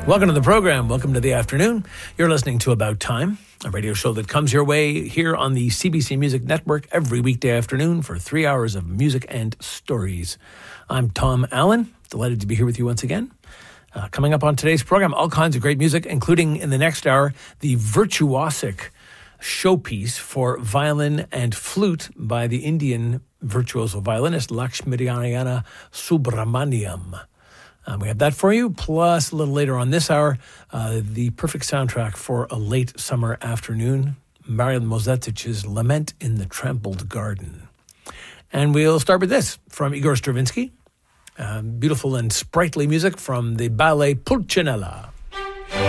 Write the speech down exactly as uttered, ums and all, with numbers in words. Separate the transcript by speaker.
Speaker 1: Welcome to the program. Welcome to the afternoon. You're listening to About Time, a radio show that comes your way here on the C B C Music Network every weekday afternoon for three hours of music and stories. I'm Tom Allen, delighted to be here with you once again. Uh, coming up on today's program, all kinds of great music, including in the next hour, the virtuosic showpiece for violin and flute by the Indian virtuoso violinist Lakshminarayana Subramaniam. Um, we have that for you, plus a little later on this hour, uh, the perfect soundtrack for a late summer afternoon, Marian Mozettich's Lament in the Trampled Garden. And we'll start with this from Igor Stravinsky, um, beautiful and sprightly music from the ballet Pulcinella.